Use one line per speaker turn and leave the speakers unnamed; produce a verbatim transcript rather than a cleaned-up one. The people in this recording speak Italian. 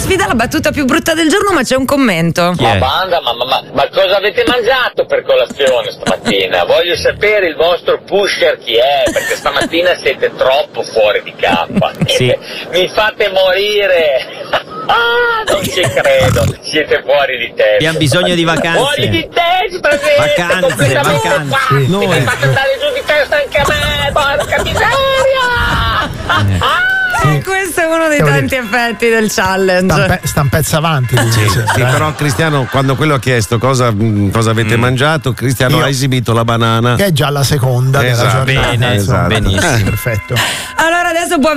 sfida la battuta più brutta del giorno, ma c'è un commento.
Ma banda, ma, ma, ma, ma cosa avete mangiato per colazione stamattina? Voglio sapere il vostro pusher chi è, perché stamattina siete troppo fuori di campo.
Sì.
Mi fate morire. Ah, non ci credo, siete fuori di testa.
Abbiamo bisogno di vacanze.
Fuori di testa, siete
Vacanze,
completamente
vacanze.
pazzi,
Noi-
mi fate andare giù di testa anche a me, porca miseria! Ah!
E questo è uno dei
Devo
tanti effetti del challenge.
Stampe, stampezza avanti.
Sì,
mi
sì,
sembra, eh.
però Cristiano, quando quello ha chiesto cosa, mh, cosa avete mangiato, Cristiano
Io-
ha esibito la banana.
Che è già la seconda
Esatto,
della giornata.
bene,
insomma.
benissimo.
Eh, perfetto.
Allora adesso può